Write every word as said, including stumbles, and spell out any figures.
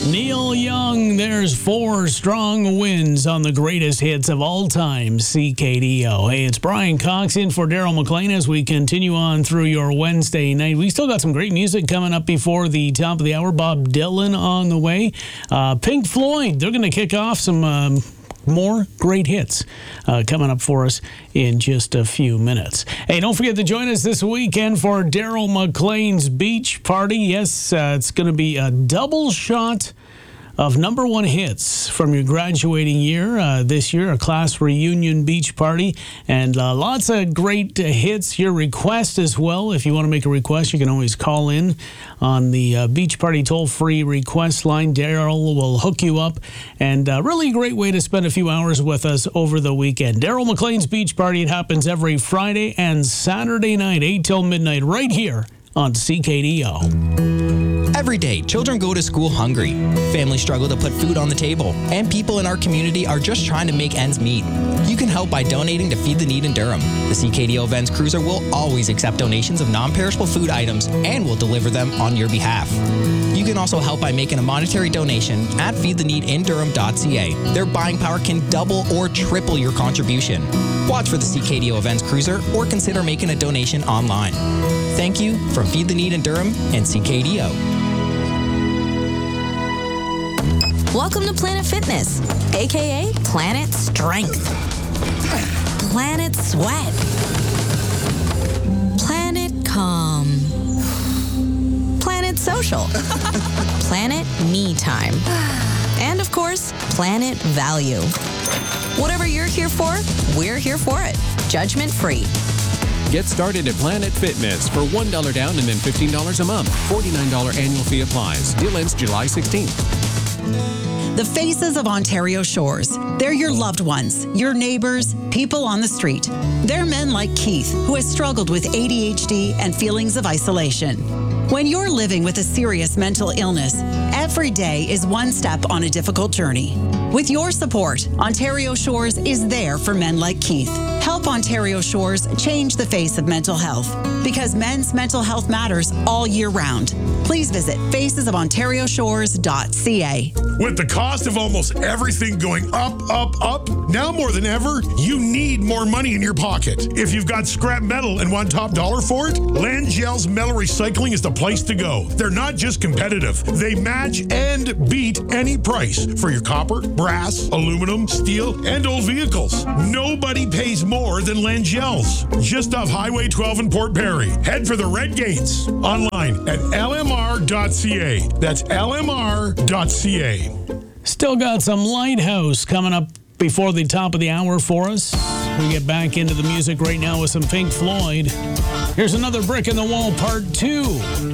Neil Young, there's four strong wins on the greatest hits of all time, C K D O. Hey, it's Brian Cox in for Daryl McLean as we continue on through your Wednesday night. We still got some great music coming up before the top of the hour. Bob Dylan on the way. Uh, Pink Floyd, they're going to kick off some... Um, more great hits uh, coming up for us in just a few minutes. Hey, don't forget to join us this weekend for Daryl McLean's Beach Party. Yes, uh, it's going to be a double shot of number one hits from your graduating year uh, this year, a class reunion beach party, and uh, lots of great uh, hits. Your request as well. If you want to make a request, you can always call in on the uh, Beach Party toll-free request line. Daryl will hook you up, and uh, really a great way to spend a few hours with us over the weekend. Daryl McLean's Beach Party, it happens every Friday and Saturday night, eight till midnight, right here on C K D O. Every day, children go to school hungry. Families struggle to put food on the table, and people in our community are just trying to make ends meet. You can help by donating to Feed the Need in Durham. The C K D O Vents Cruiser will always accept donations of non-perishable food items and will deliver them on your behalf. You can also help by making a monetary donation at feed the need in durham dot c a. Their buying power can double or triple your contribution. Watch for the C K D O Events Cruiser or consider making a donation online. Thank you from Feed the Need in Durham and C K D O. Welcome to Planet Fitness, a k a. Planet Strength, Planet Sweat, Planet Calm, Planet Social, Planet Me Time, and of course, Planet Value. Whatever you're here for, we're here for it. Judgment free. Get started at Planet Fitness for one dollar down and then fifteen dollars a month. forty-nine dollars annual fee applies. Deal ends July sixteenth. The Faces of Ontario Shores. They're your loved ones, your neighbors, people on the street. They're men like Keith, who has struggled with A D H D and feelings of isolation. When you're living with a serious mental illness, every day is one step on a difficult journey. With your support, Ontario Shores is there for men like Keith. Help Ontario Shores change the face of mental health, because men's mental health matters all year round. Please visit faces of ontario shores dot c a. With the cost of almost everything going up, up, up, now more than ever, you need more money in your pocket. If you've got scrap metal and want top dollar for it, Langell's Metal Recycling is the place to go. They're not just competitive. They match and beat any price for your copper, brass, aluminum, steel, and old vehicles. Nobody pays more than Langell's. Just off Highway twelve in Port Perry. Head for the Red Gates. Online at l m r dot c a. That's l m r dot c a. Still got some Lighthouse coming up before the top of the hour for us. We get back into the music right now with some Pink Floyd. Here's another Brick in the Wall Part two.